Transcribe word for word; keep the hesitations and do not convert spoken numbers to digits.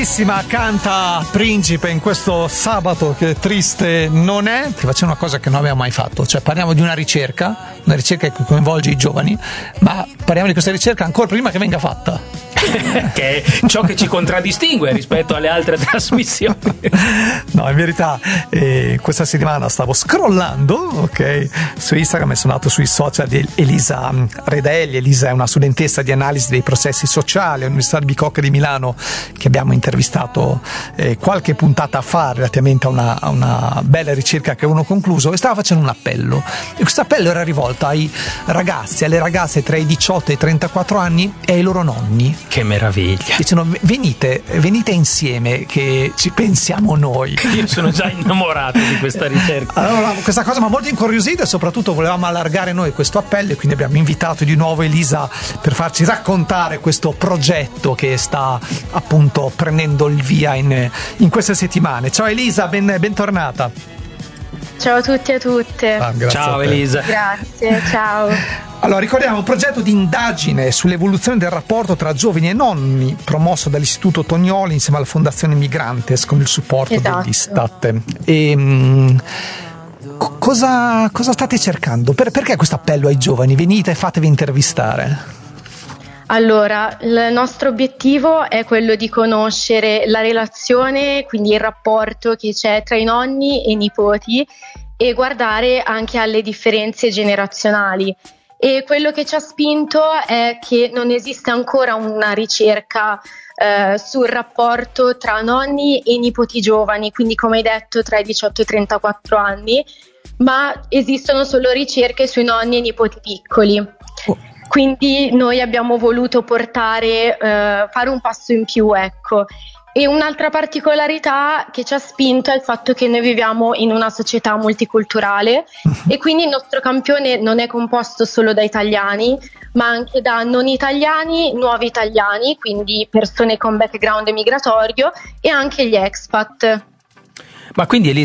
bellissima canta Principe in questo sabato che triste non è. Ti faccio una cosa che non abbiamo mai fatto, cioè parliamo di una ricerca, una ricerca che coinvolge i giovani, ma parliamo di questa ricerca ancora prima che venga fatta. Che è ciò che ci contraddistingue rispetto alle altre trasmissioni. No, in verità eh, questa settimana stavo scrollando, ok, su Instagram e sono andato sui social di Elisa Redelli. Elisa è una studentessa di analisi dei processi sociali all'Università di Bicocca di Milano, che abbiamo intervistato eh, qualche puntata fa relativamente a una, a una bella ricerca che avevano concluso, e stava facendo un appello, e questo appello era rivolto ai ragazzi, alle ragazze tra i diciotto e i trentaquattro anni e ai loro nonni. Che meraviglia. Dicono: venite, venite insieme che ci pensiamo noi. Io sono già innamorato di questa ricerca. Allora, questa cosa mi ha molto incuriosito, e soprattutto volevamo allargare noi questo appello, e quindi abbiamo invitato di nuovo Elisa per farci raccontare questo progetto che sta appunto prendendo il via in, in queste settimane. Ciao Elisa, ben, bentornata. Ciao a tutti e a tutte. Ah, ciao Elisa. Grazie, ciao. Allora, ricordiamo un progetto di indagine sull'evoluzione del rapporto tra giovani e nonni, promosso dall'Istituto Tognoli insieme alla Fondazione Migrantes con il supporto esatto. dell'Istat. E, mh, cosa, cosa state cercando? Per, perché questo appello ai giovani? Venite e fatevi intervistare. Allora, il nostro obiettivo è quello di conoscere la relazione, quindi il rapporto che c'è tra i nonni e i nipoti, e guardare anche alle differenze generazionali. E quello che ci ha spinto è che non esiste ancora una ricerca eh, sul rapporto tra nonni e nipoti giovani, quindi come hai detto tra i diciotto e i trentaquattro anni, ma esistono solo ricerche sui nonni e nipoti piccoli. Oh. Quindi noi abbiamo voluto portare, eh, fare un passo in più, ecco. E un'altra particolarità che ci ha spinto è il fatto che noi viviamo in una società multiculturale, e quindi il nostro campione non è composto solo da italiani, ma anche da non italiani, nuovi italiani, quindi persone con background migratorio, e anche gli expat. Ma quindi Elisa,